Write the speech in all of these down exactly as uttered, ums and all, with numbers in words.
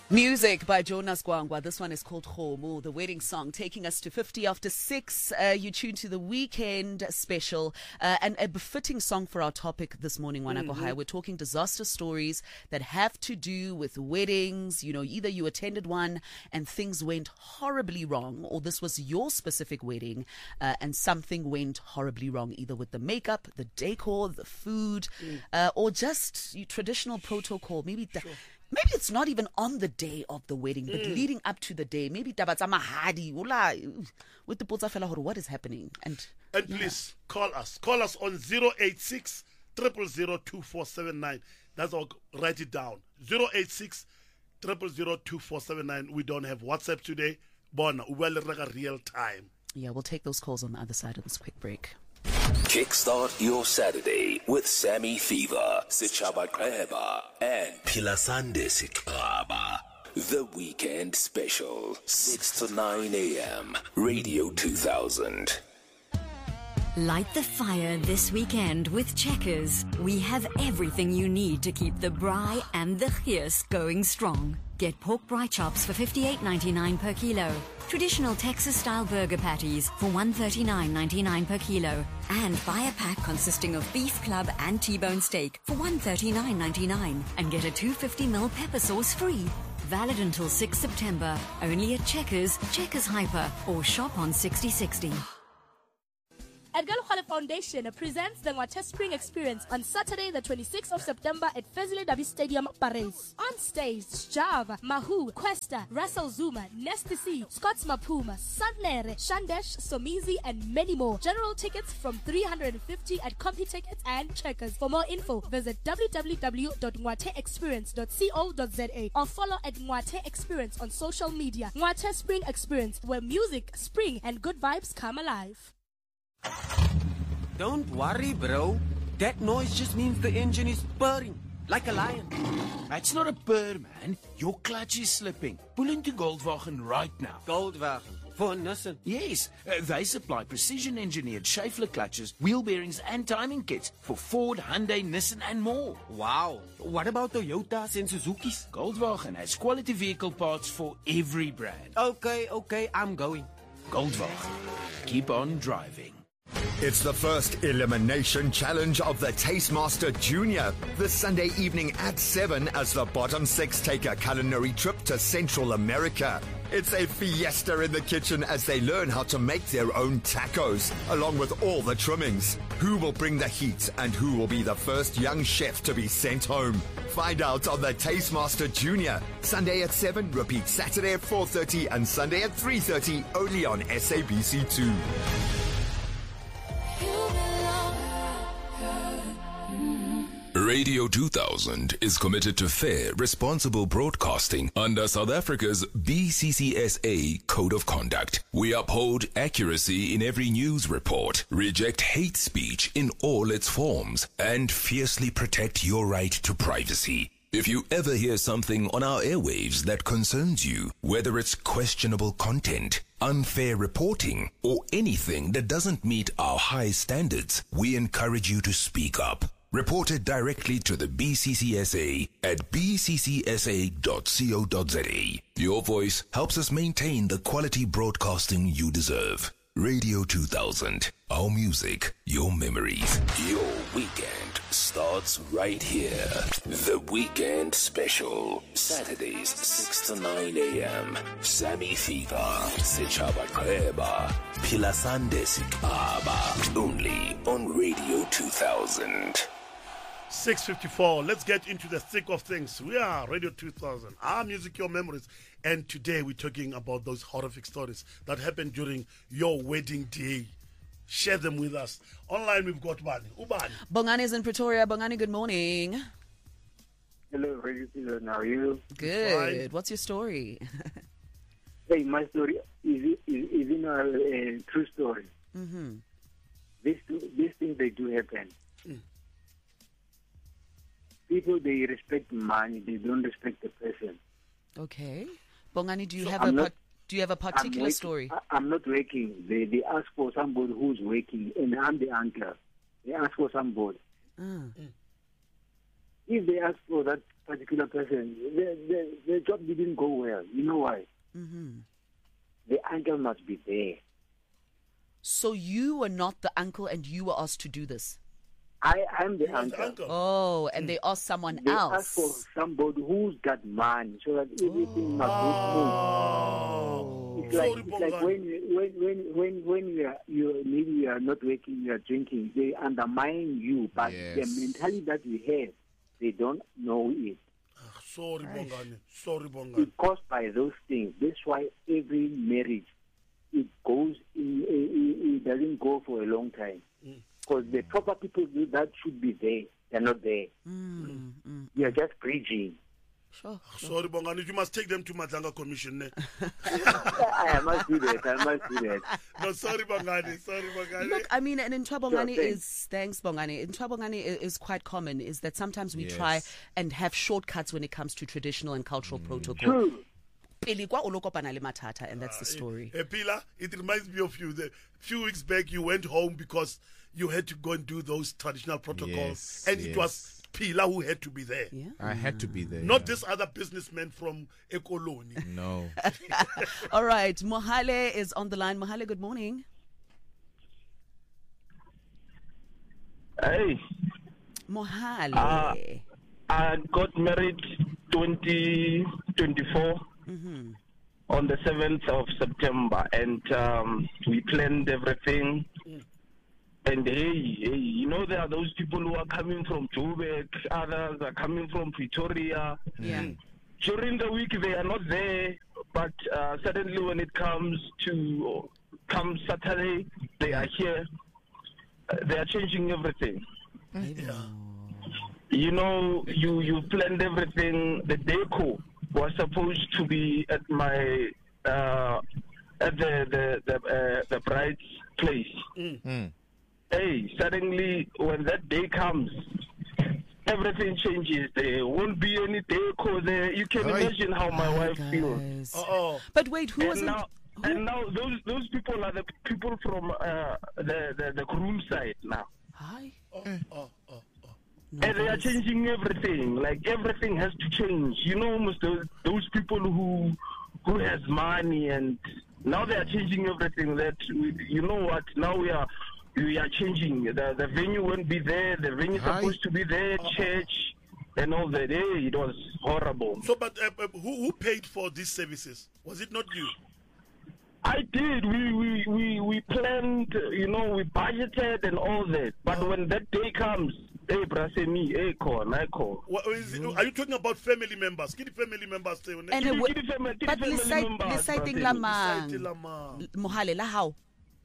Music by Jonas Gwangwa. This one is called Khomo, the wedding song, taking us to fifty after six. Uh, you tune to the weekend special uh, and a befitting song for our topic this morning, Wanako mm-hmm. High. We're talking disaster stories that have to do with weddings. You know, either you attended one and things went horribly wrong, or this was your specific wedding uh, and something went horribly wrong, either with the makeup, the decor, the food, mm. uh, or just traditional protocol. Maybe the, sure. Maybe it's not even on the day of the wedding, but mm. leading up to the day. Maybe tabatsa mahadi with the potsa fela hore what is happening. And and yeah. please call us. Call us on zero eight six, zero zero zero, two four seven nine. That's all. Write it down. zero eight six, zero zero zero, two four seven nine. We don't have WhatsApp today. Bona, real time. Yeah, we'll take those calls on the other side of this quick break. Kickstart your Saturday with Sammy Fever, Sichaba Kreba, and Pilasande Sikraba. The Weekend Special, six to nine a.m. Radio two thousand. Light the fire this weekend with Checkers. We have everything you need to keep the braai and the chiers going strong. Get pork braai chops for fifty-eight ninety-nine per kilo. Traditional Texas-style burger patties for one thirty-nine ninety-nine per kilo. And buy a pack consisting of beef club and T-bone steak for one thirty-nine ninety-nine. And get a two hundred fifty milliliter pepper sauce free. Valid until sixth September. Only at Checkers, Checkers Hyper, or shop on sixty sixty. Edgar Lukhale Foundation presents the Ngwathe Spring Experience on Saturday, the twenty-sixth of September at Fezile Dabi Stadium, Paris. On stage, Java, Mahu, Questa, Russell Zuma, Nesty C, Scots Mapuma, Sandlere, Shandesh, Somizi, and many more. General tickets from three hundred fifty at CompuTickets and Checkers. For more info, visit w w w dot ngwathe experience dot co dot za or follow at Ngwathe Experience on social media. Ngwathe Spring Experience, where music, spring, and good vibes come alive. Don't worry, bro. That noise just means the engine is purring, like a lion. That's not a purr, man. Your clutch is slipping. Pull into Goldwagen right now. Goldwagen? For Nissan? Yes. Uh, they supply precision-engineered Schaeffler clutches, wheel bearings, and timing kits for Ford, Hyundai, Nissan, and more. Wow. What about Toyotas and Suzukis? Goldwagen has quality vehicle parts for every brand. Okay, okay, I'm going. Goldwagen. Keep on driving. It's the first elimination challenge of the Tastemaster Junior. This Sunday evening at seven as the bottom six take a culinary trip to Central America. It's a fiesta in the kitchen as they learn how to make their own tacos, along with all the trimmings. Who will bring the heat and who will be the first young chef to be sent home? Find out on the Tastemaster Junior. Sunday at seven, repeat Saturday at four thirty and Sunday at three thirty, only on S A B C two. Radio two thousand is committed to fair, responsible broadcasting under South Africa's B C C S A Code of Conduct. We uphold accuracy in every news report, reject hate speech in all its forms, and fiercely protect your right to privacy. If you ever hear something on our airwaves that concerns you, whether it's questionable content, unfair reporting, or anything that doesn't meet our high standards, we encourage you to speak up. Report it directly to the B C C S A at b c c s a dot co dot za. Your voice helps us maintain the quality broadcasting you deserve. Radio two thousand. Our music, your memories. Your weekend starts right here. The Weekend Special. Saturdays, six to nine a.m. Sammy Fever, Sichaba Kreba, Pilasande Sikaba. Only on Radio two thousand. six fifty-four. Let's get into the thick of things. We are Radio two thousand. Our music, your memories. And today we're talking about those horrific stories that happened during your wedding day. Share them with us. Online we've got Bani. Ubani. Bongani is in Pretoria. Bongani, good morning. Hello, Radio two thousand. How are you? Good. Fine. What's your story? Hey, my story is, is, is in a, a true story. Mm-hmm. This, these things, they do happen. Mm. People, they respect money. They don't respect the person. Okay. Bongani, do you So have I'm a not- par- do you have a particular working, story? I, I'm not working. They, they ask for somebody who's working, and I'm the uncle. They ask for somebody. Ah. if they ask for that particular person, the, the, the job didn't go well. You know why? Mm-hmm. The uncle must be there. So you were not the uncle and you were asked to do this? I am the You was uncle. the uncle. Oh, and they asked someone They else. ask for somebody who's got money so that everything must go Oh. smooth. It's like, Sorry, it's like Bongani. when, you- when, when, when, when you are, you maybe you are not working, you are drinking, they undermine you, but Yes. the mentality that you have, they don't know it. Ah, sorry, Bongani. Sorry, Bongani. It's caused by those things. That's why every marriage, it goes, in, it, it, it doesn't go for a long time. Because the proper people that should be there, they're not there. Mm, mm. You are just bridging. Sure. Sorry, Bongani. You must take them to Madlanga Commission. Ne? I must do that. I must do that. No, sorry, Bongani. Sorry, Bongani. Look, I mean, and in Bongani Sure, is, thanks, Bongani. In Bongani is, is quite common, is that sometimes we Yes. try and have shortcuts when it comes to traditional and cultural protocol. True. Pele kwa o lo kopana le mathata, and that's the story. Uh, Pila, it reminds me of you. The few weeks back, you went home because you had to go and do those traditional protocols, Yes, and it yes. was Pila who had to be there. Yeah. I had to be there. Not yeah. this other businessman from Ekoloni. No. All right, Mohale is on the line. Mohale, good morning. Hey, Mohale. Uh, I got married twenty twenty-four mm-hmm. on the seventh of September, and um, we planned everything. And hey, hey, you know, there are those people who are coming from Joburg, others are coming from Pretoria. Yeah. During the week, they are not there, but uh, suddenly when it comes to come Saturday, they are here. Uh, they are changing everything. Yeah. You know, you, you planned everything. The deco was supposed to be at my uh, at the the the, uh, the bride's place. Mm. Hey, suddenly when that day comes, everything changes. There won't be any deco there. You can Right. imagine how my Hi, wife feels. guys. Uh-oh. But wait, who was And it? now, and now those those people are the people from uh, the, the the groom side now. Hi. Oh, oh, oh, oh. No, And they are guys. changing everything. Like everything has to change. You know, almost those those people who who has money, and now they are changing everything. That we, you know what? Now we are we are changing. The the venue won't be there. The venue is Hi. supposed to be there. Church and all that. Hey, it was horrible. So, but uh, uh, who, who paid for these services? Was it not you? I did. We, we, we, we planned, you know, we budgeted and all that. But when that day comes, hey, brasemi, hey, call, I call. What, is it, are you talking about family members? Kid family members stay on And Kidi- uh, wh- kidi family- kidi but family lisite members, lisite brother. lamang. Mohale la how?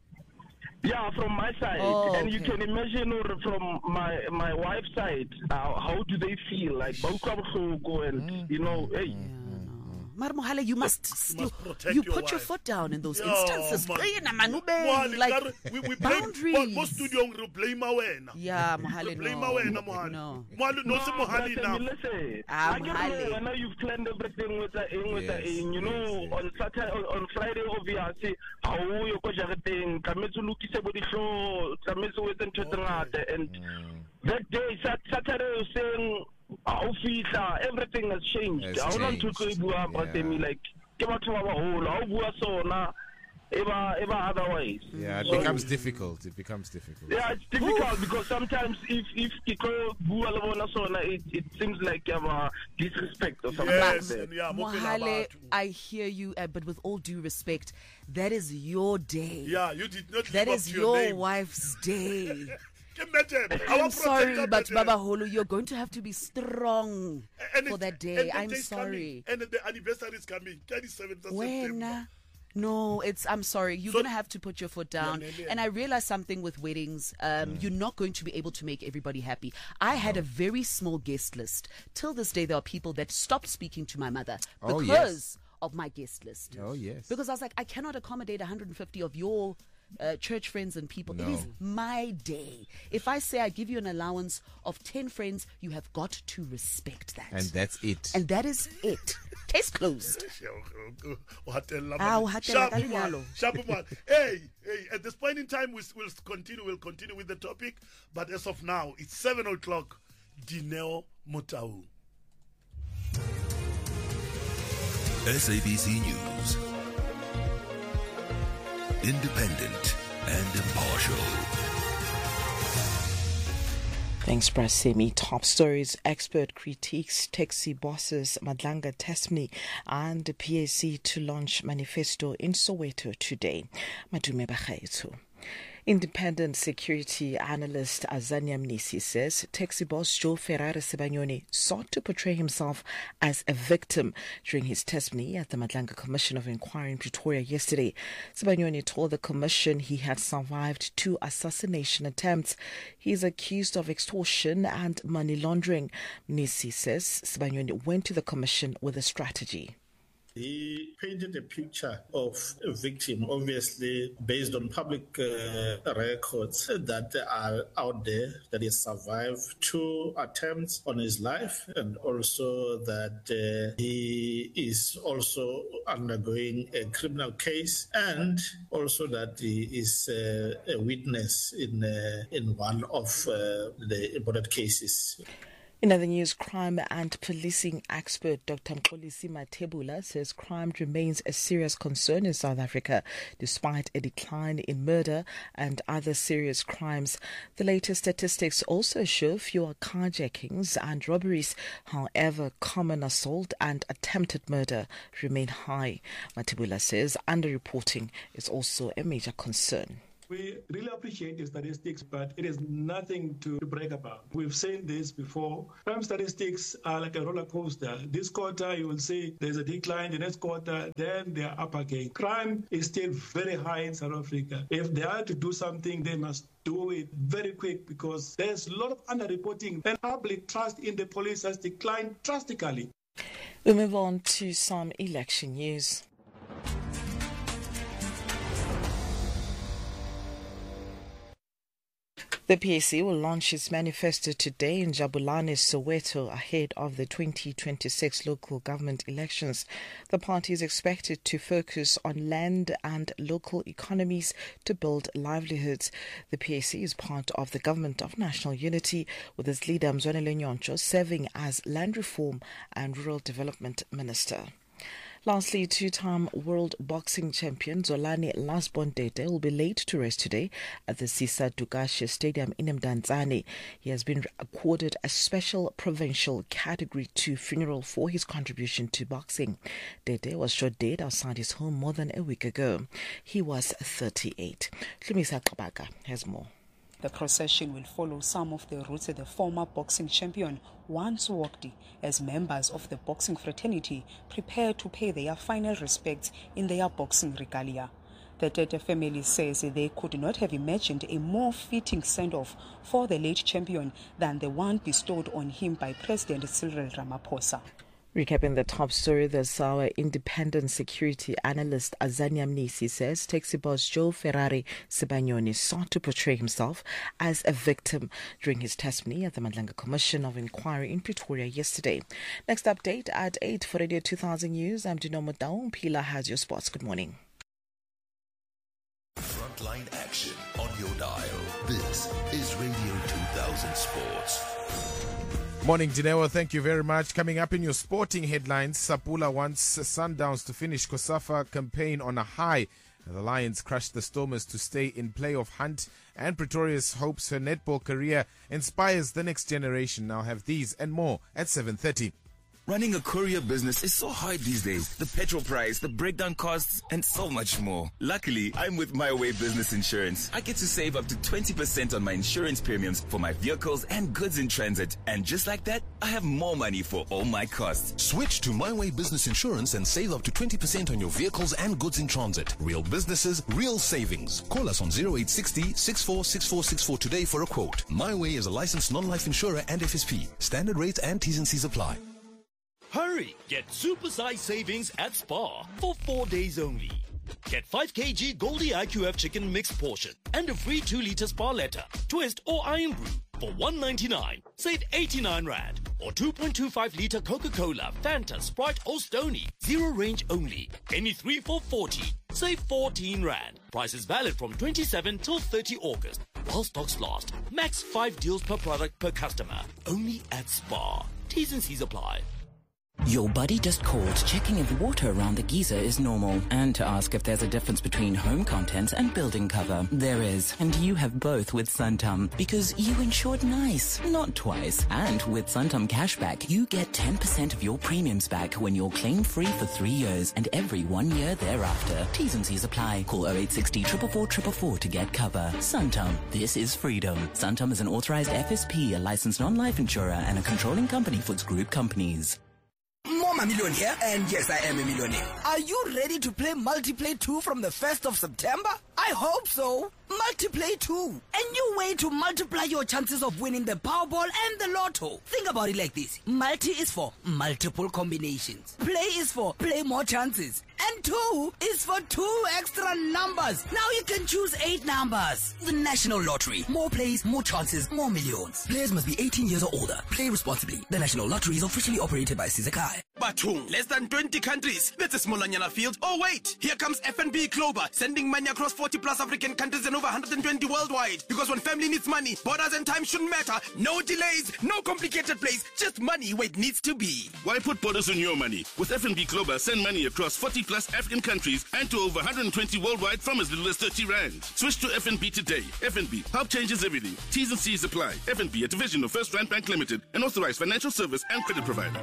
Yeah, from my side. Oh, and you okay. can imagine or from my my wife's side, uh, how do they feel? Like, go and, you know, hey. Mar Mohale, you must still must protect you your put your wife. foot down in those Yeah, instances. man. Qina, man, ube, Mohale, like kare, we, we blame, boundaries. Mo studio we blame wena. Yeah, Mohale, We blame no. wena, Mohale. No. Mohale, no, se Mohale brother, now. listen. Ah, I get Mohale. know, I know you've planned everything with the in, with the Yes, in. You know, yes, yes. on Saturday, on, on Friday, obviously, how you go jareteng, tlametse lo lokise bo dihlo, tlametse o etse ntho tse ngata, and that day, Sat- Saturday, you're saying, how fitla, everything has changed. Has I don't changed. to bua, but Yeah. me like, ke batho ba baholo, ha o bua sona, eba eba otherwise. Yeah, it So- becomes difficult. It becomes difficult. Yeah, it's difficult because sometimes if if ke tlo bua le bona sona, it it seems like you have a disrespect or something Yes, like and that. yeah, mo pela Mohale, batho. I hear you, uh, but with all due respect, that is your day. Yeah, you did not That live is up to your name. wife's day. Can imagine. Our I'm sorry, protector but better. Baba Holo, you're going to have to be strong And for it- that and day. the I'm day's sorry. coming, and the anniversary is coming, twenty-seventh of When? September. uh, No, it's. I'm sorry. You're So- gonna have to put your foot down. Yeah, yeah, yeah. And I realized something with weddings. Um, You're not going to be able to make everybody happy. I had a very small guest list. Till this day, there are people that stopped speaking to my mother Oh, because yes. of my guest list. Oh, yes. Because I was like, I cannot accommodate one hundred fifty of your uh, church friends and people. It No. is my day. If I say I give you an allowance of ten friends, you have got to respect that. And that's it. And that is it. Case closed. O hatella Ah, o mane. hatella Sharp ka man, lenyalo. sharp man. Hey, hey, at this point in time, we'll, we'll continue, we'll continue with the topic. But as of now, it's seven o'clock. Dineo Motau. S A B C News. Independent and impartial. Thanks, Brasemi. Top stories. Expert critiques taxi bosses Madlanga Testimony and the P A C to launch manifesto in Soweto today. Madume Bakhaetu. Independent security analyst Azania Mnisi says taxi boss Joe Ferrari Sibanyoni sought to portray himself as a victim during his testimony at the Madlanga Commission of Inquiry in Pretoria yesterday. Sibanyoni told the commission he had survived two assassination attempts. He is accused of extortion and money laundering. Mnisi says Sibanyoni went to the commission with a strategy. He painted a picture of a victim, obviously based on public uh, records that are out there, that he survived two attempts on his life, and also that uh, he is also undergoing a criminal case, and also that he is uh, a witness in uh, in one of uh, the important cases. In other news, crime and policing expert Doctor Mxolisi Mathebula says crime remains a serious concern in South Africa despite a decline in murder and other serious crimes. The latest statistics also show fewer carjackings and robberies. However, common assault and attempted murder remain high. Mathebula says underreporting is also a major concern. We really appreciate the statistics, but it is nothing to brag about. We've seen this before. Crime statistics are like a roller coaster. This quarter, you will see there's a decline. The next quarter, then they are up again. Crime is still very high in South Africa. If they are to do something, they must do it very quick because there's a lot of underreporting and public trust in the police has declined drastically. We move on to some election news. The P A C will launch its manifesto today in Jabulani, Soweto, ahead of the twenty twenty-six local government elections. The party is expected to focus on land and local economies to build livelihoods. The P A C is part of the Government of National Unity, with its leader Mzwanele Nyoncho serving as Land Reform and Rural Development Minister. Lastly, two-time world boxing champion Zolani Lasbon Dede will be laid to rest today at the Sisa Dugashe Stadium in Mdantsane. He has been accorded a special provincial Category two funeral for his contribution to boxing. Dede was shot dead outside his home more than a week ago. He was thirty-eight. Lumisa Kabaka has more. The procession will follow some of the routes the former boxing champion once walked as members of the boxing fraternity prepare to pay their final respects in their boxing regalia. The Tete family says they could not have imagined a more fitting send-off for the late champion than the one bestowed on him by President Cyril Ramaphosa. Recapping the top story, the our independent security analyst Azania Mnisi says taxi boss Joe Ferrari Sibanyoni sought to portray himself as a victim during his testimony at the Madlanga Commission of Inquiry in Pretoria yesterday. Next update at eight for Radio two thousand News. I'm Dinomo Daung. Pila has your sports. Good morning. Frontline action on your dial. This is Radio two thousand Sports. Morning, Dinewa. Thank you very much. Coming up in your sporting headlines, Sapula wants Sundowns to finish COSAFA campaign on a high. The Lions crushed the Stormers to stay in playoff hunt, and Pretorius hopes her netball career inspires the next generation. Now have these and more at seven thirty. Running a courier business is so hard these days. The petrol price, the breakdown costs, and so much more. Luckily, I'm with My Way Business Insurance. I get to save up to twenty percent on my insurance premiums for my vehicles and goods in transit. And just like that, I have more money for all my costs. Switch to My Way Business Insurance and save up to twenty percent on your vehicles and goods in transit. Real businesses, real savings. Call us on zero eight six zero, six four six four six four today for a quote. My Way is a licensed non-life insurer and F S P. Standard rates and T's and C's apply. Hurry! Get supersized savings at Spar for four days only. Get five kilograms Goldie I Q F chicken mixed portion and a free two litre Spar letter, twist or iron brew for one ninety-nine. Save eighty-nine rand. Or two point two five litre Coca-Cola, Fanta, Sprite or Stoney. Zero range only. Any three for forty. Save fourteen rand. Price is valid from twenty-seventh till thirtieth August. while stocks last. Max five deals per product per customer. Only at Spar. T's and C's apply. Your buddy just called, checking if water around the geyser is normal, and to ask if there's a difference between home contents and building cover. There is, and you have both with Santam, because you insured nice, not twice. And with Santam Cashback, you get ten percent of your premiums back when you're claim-free for three years, and every one year thereafter. T's and C's apply. Call oh eight six oh, four four four four four to get cover. Santam, this is freedom. Santam is an authorized F S P, a licensed non-life insurer, and a controlling company for its group companies. Mama Million here, and yes, I am a millionaire. Are you ready to play Multiplay two from the first of September? I hope so. Multiplay two, a new way to multiply your chances of winning the Powerball and the Lotto. Think about it like this. Multi is for multiple combinations. Play is for play more chances. And two is for two extra numbers. Now you can choose eight numbers. The National Lottery. More plays, more chances, more millions. Players must be eighteen years or older. Play responsibly. The National Lottery is officially operated by Sizakai. Batung, less than twenty countries. That's a small Anyana field. Oh wait, here comes F N B Clover, sending money across forty plus African countries and over one hundred twenty worldwide. Because when family needs money, borders and time shouldn't matter. No delays, no complicated plays, just money where it needs to be. Why put borders on your money? With F N B Clover, send money across forty plus African countries and to over one hundred twenty worldwide from as little as thirty rand. Switch to F N B today. F N B, help changes everything. T's and C's apply. F N B, a division of First Rand Bank Limited, an authorized financial service and credit provider.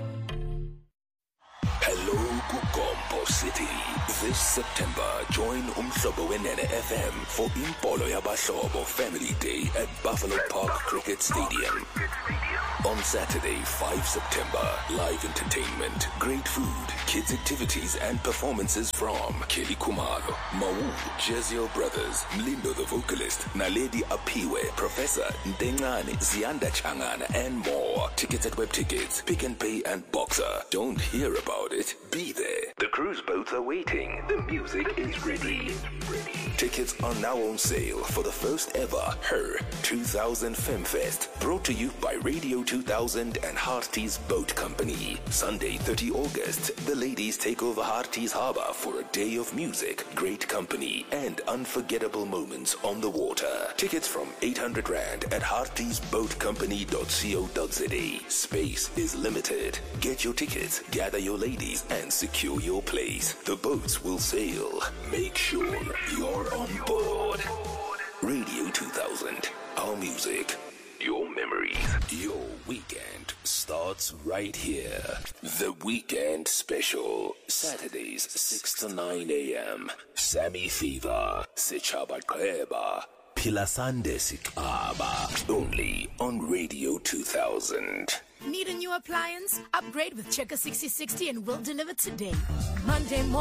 Hello, Kukombo City. This September, join Umhlobo Wenene F M for Impolo Yabahlobo Family Day at Buffalo Park Cricket Stadium. On Saturday, the fifth of September, live entertainment, great food, kids activities and performances from Kelly Kumalo, Mau, Jezio Brothers, Mlindo the vocalist, Naledi Apiwe, Professor Ndengane, Zianda Changana and more. Tickets at Web Tickets, Pick and Pay and Boxer. Don't hear about it, be there. The cruise boats are waiting. The music is ready. Tickets are now on sale for the first ever Her two thousand FemFest, brought to you by Radio two thousand and Hearties Boat Company. Sunday, thirtieth of August, the ladies take over Hearties Harbour for a day of music, great company, and unforgettable moments on the water. Tickets from eight hundred rand at hearties boat company dot co dot za. Space is limited. Get your tickets, gather your ladies, and secure your place. The boats will sail. Make sure you're on board. Radio two thousand, our music, your memories. Your weekend starts right here. The Weekend Special, Saturdays six to nine a.m. Sammy Fever, Sechaba Kreba, Pilasande Sikaba. Only on Radio two thousand. Need a new appliance? Upgrade with Checker sixty sixty and we'll deliver today. Monday morning.